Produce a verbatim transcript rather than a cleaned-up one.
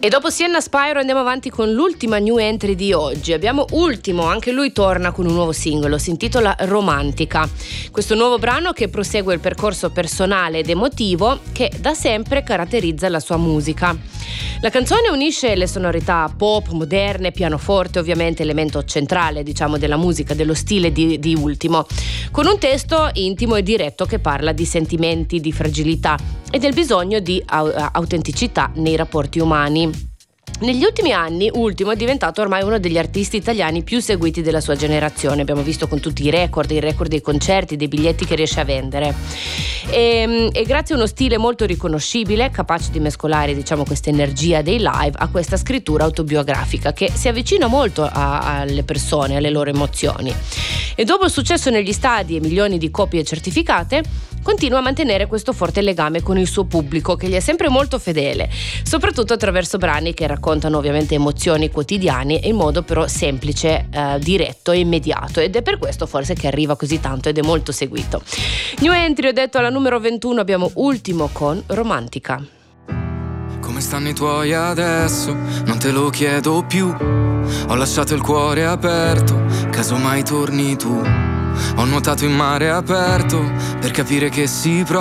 E dopo Sienna Spyro andiamo avanti con l'ultima new entry di oggi. Abbiamo Ultimo, anche lui torna con un nuovo singolo, si intitola Romantica. Questo nuovo brano che prosegue il percorso personale ed emotivo che da sempre caratterizza la sua musica. La canzone unisce le sonorità pop, moderne, pianoforte, ovviamente elemento centrale, diciamo, della musica, dello stile di, di Ultimo, con un testo intimo e diretto che parla di sentimenti, di fragilità e del bisogno di au- autenticità nei rapporti umani. Negli ultimi anni Ultimo è diventato ormai uno degli artisti italiani più seguiti della sua generazione. Abbiamo visto con tutti i record, i record dei concerti, dei biglietti che riesce a vendere. E, e grazie a uno stile molto riconoscibile, capace di mescolare, diciamo, questa energia dei live a questa scrittura autobiografica che si avvicina molto a, alle persone, alle loro emozioni. E dopo il successo negli stadi e milioni di copie certificate, continua a mantenere questo forte legame con il suo pubblico che gli è sempre molto fedele, soprattutto attraverso brani che raccontano ovviamente emozioni quotidiane in modo però semplice, eh, diretto e immediato, ed è per questo forse che arriva così tanto ed è molto seguito. New entry, ho detto, alla numero ventuno abbiamo Ultimo con Romantica. Come stanno i tuoi adesso? Non te lo chiedo più. Ho lasciato il cuore aperto, caso mai torni tu. Ho nuotato in mare aperto per capire che si prova